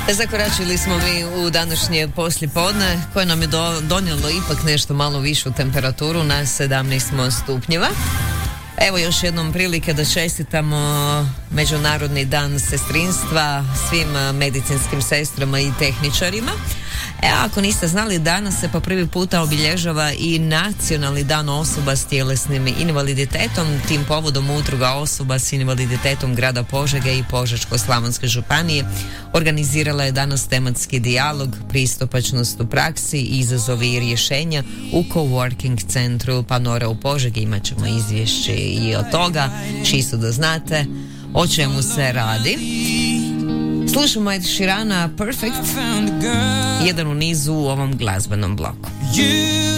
Zakoračili smo mi u današnje poslijepodne koje nam je donijelo ipak nešto malo višu temperaturu, na 17 stupnjeva. Evo još jednom prilike da čestitamo Međunarodni dan sestrinstva svim medicinskim sestrama i tehničarima. Ako niste znali, danas se po prvi puta obilježava i Nacionalni dan osoba s tjelesnim invaliditetom. Tim povodom Udruga osoba s invaliditetom grada Požege i Požeško-slavonske županije organizirala je danas tematski dijalog, pristupačnost u praksi, izazovi i rješenja u coworking centru Panora u Požegi. Imat ćemo izvješće i od toga, čisto da znate o čemu se radi. Slušamo Ed Sheerana Perfect, jedan u nizu u ovom glazbenom bloku.